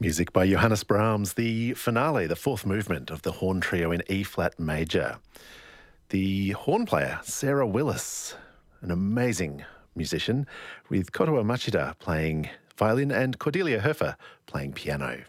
Music by Johannes Brahms, the finale, the fourth movement of the horn trio in E-flat major. The horn player, Sarah Willis, an amazing musician, with Kotoa Machida playing violin and Cordelia Herfer playing piano.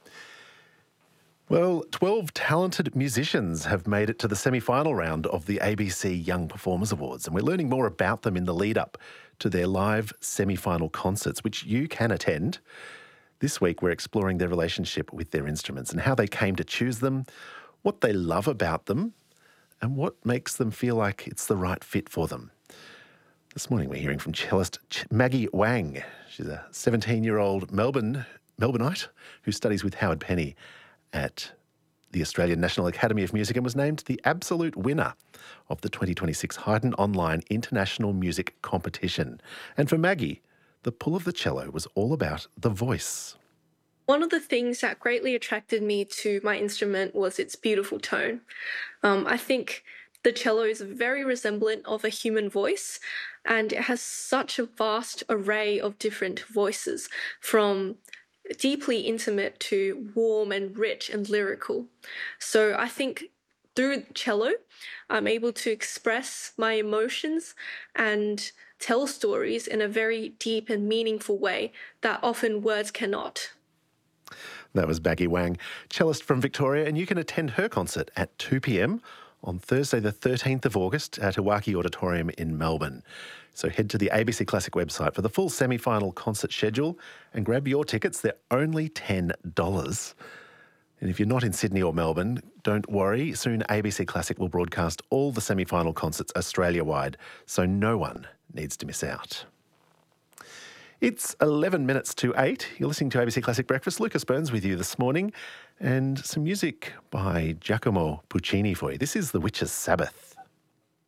Well, 12 talented musicians have made it to the semi-final round of the ABC Young Performers Awards, and we're learning more about them in the lead-up to their live semi-final concerts, which you can attend. This week, we're exploring their relationship with their instruments and how they came to choose them, what they love about them, and what makes them feel like it's the right fit for them. This morning, we're hearing from cellist Maggie Wang. She's a 17-year-old Melbourneite who studies with Howard Penny at the Australian National Academy of Music and was named the absolute winner of the 2026 Haydn Online International Music Competition. And for Maggie, the pull of the cello was all about the voice. One of the things that greatly attracted me to my instrument was its beautiful tone. I think the cello is very resemblant of a human voice, and it has such a vast array of different voices, from deeply intimate to warm and rich and lyrical. So I think through cello, I'm able to express my emotions and tell stories in a very deep and meaningful way that often words cannot. That was Maggie Wang, cellist from Victoria, and you can attend her concert at 2 p.m. on Thursday the 13th of August at Iwaki Auditorium in Melbourne. So head to the ABC Classic website for the full semi-final concert schedule and grab your tickets. They're only $10. And if you're not in Sydney or Melbourne, don't worry. Soon ABC Classic will broadcast all the semi-final concerts Australia-wide, so no one needs to miss out. It's 11 minutes to 8. You're listening to ABC Classic Breakfast. Lucas Burns with you this morning, and some music by Giacomo Puccini for you. This is The Witch's Sabbath.